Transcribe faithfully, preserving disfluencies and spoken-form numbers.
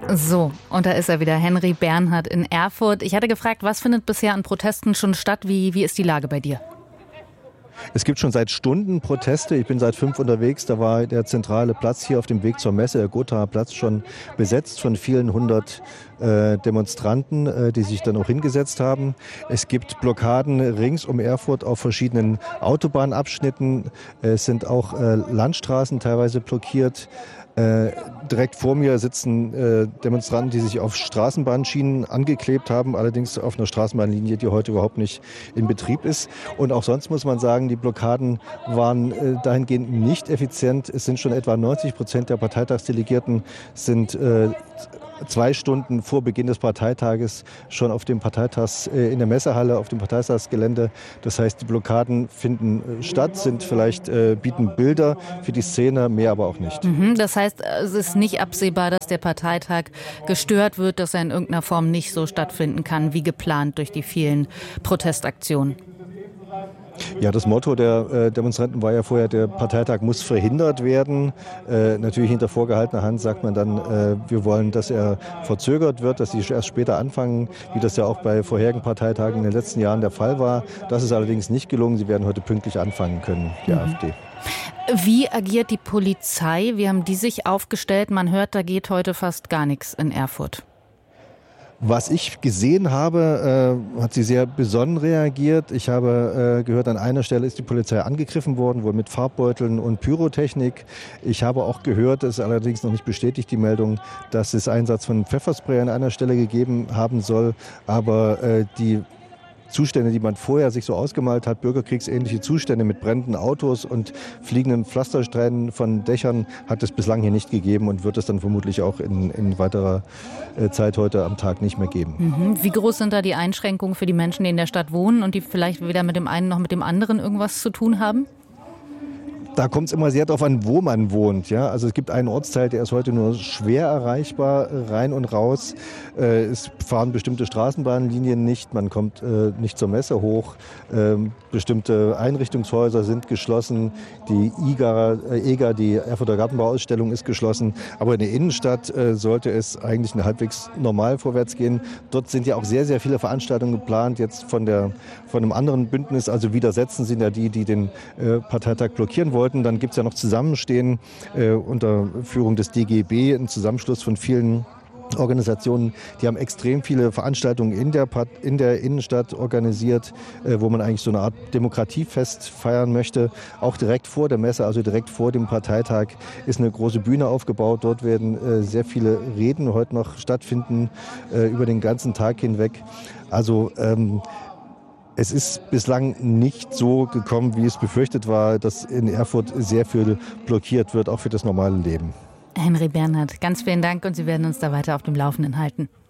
So, und da ist er wieder, Henry Bernhard in Erfurt. Ich hatte gefragt, was findet bisher an Protesten schon statt? Wie, wie ist die Lage bei dir? Es gibt schon seit Stunden Proteste. Ich bin seit fünf unterwegs. Da war der zentrale Platz hier auf dem Weg zur Messe, der Gothaer Platz, schon besetzt von vielen hundert äh, Demonstranten, äh, die sich dann auch hingesetzt haben. Es gibt Blockaden rings um Erfurt auf verschiedenen Autobahnabschnitten. Es sind auch äh, Landstraßen teilweise blockiert. Äh, direkt vor mir sitzen äh, Demonstranten, die sich auf Straßenbahnschienen angeklebt haben, allerdings auf einer Straßenbahnlinie, die heute überhaupt nicht in Betrieb ist. Und auch sonst muss man sagen, die Blockaden waren äh, dahingehend nicht effizient. Es sind schon etwa neunzig Prozent der Parteitagsdelegierten sind äh, zwei Stunden vor Beginn des Parteitages schon auf dem Parteitags, äh, in der Messehalle, auf dem Parteitagsgelände. Das heißt, die Blockaden finden äh, statt, sind vielleicht, äh, bieten Bilder für die Szene, mehr aber auch nicht. Mhm, das heißt, es ist nicht absehbar, dass der Parteitag gestört wird, dass er in irgendeiner Form nicht so stattfinden kann, wie geplant durch die vielen Protestaktionen. Ja, das Motto der äh, Demonstranten war ja vorher, der Parteitag muss verhindert werden. Äh, natürlich hinter vorgehaltener Hand sagt man dann, äh, wir wollen, dass er verzögert wird, dass sie erst später anfangen, wie das ja auch bei vorherigen Parteitagen in den letzten Jahren der Fall war. Das ist allerdings nicht gelungen. Sie werden heute pünktlich anfangen können, die mhm. AfD. Wie agiert die Polizei? Wie haben die sich aufgestellt? Man hört, da geht heute fast gar nichts in Erfurt. Was ich gesehen habe, äh, hat sie sehr besonnen reagiert. Ich habe äh, gehört, an einer Stelle ist die Polizei angegriffen worden, wohl mit Farbbeuteln und Pyrotechnik. Ich habe auch gehört, es ist allerdings noch nicht bestätigt, die Meldung, dass es Einsatz von Pfefferspray an einer Stelle gegeben haben soll. Aber äh, die Zustände, die man vorher sich so ausgemalt hat, bürgerkriegsähnliche Zustände mit brennenden Autos und fliegenden Pflastersteinen von Dächern, hat es bislang hier nicht gegeben und wird es dann vermutlich auch in, in weiterer Zeit heute am Tag nicht mehr geben. Mhm. Wie groß sind da die Einschränkungen für die Menschen, die in der Stadt wohnen und die vielleicht weder mit dem einen noch mit dem anderen irgendwas zu tun haben? Da kommt es immer sehr darauf an, wo man wohnt. Ja? Also es gibt einen Ortsteil, der ist heute nur schwer erreichbar, rein und raus. Äh, es fahren bestimmte Straßenbahnlinien nicht, man kommt äh, nicht zur Messe hoch. Ähm, bestimmte Einrichtungshäuser sind geschlossen. Die I G A, äh, E G A, die Erfurter Gartenbauausstellung, ist geschlossen. Aber in der Innenstadt äh, sollte es eigentlich halbwegs normal vorwärts gehen. Dort sind ja auch sehr, sehr viele Veranstaltungen geplant, jetzt von, der, von einem anderen Bündnis. Also Widersetzen sind ja die, die den äh, Parteitag blockieren wollen. Dann gibt es ja noch Zusammenstehen äh, unter Führung des D G B, ein Zusammenschluss von vielen Organisationen, die haben extrem viele Veranstaltungen in der, Part, in der Innenstadt organisiert, äh, wo man eigentlich so eine Art Demokratiefest feiern möchte. Auch direkt vor der Messe, also direkt vor dem Parteitag, ist eine große Bühne aufgebaut. Dort werden äh, sehr viele Reden heute noch stattfinden, äh, über den ganzen Tag hinweg. Also ähm, es ist bislang nicht so gekommen, wie es befürchtet war, dass in Erfurt sehr viel blockiert wird, auch für das normale Leben. Henry Bernhard, ganz vielen Dank und Sie werden uns da weiter auf dem Laufenden halten.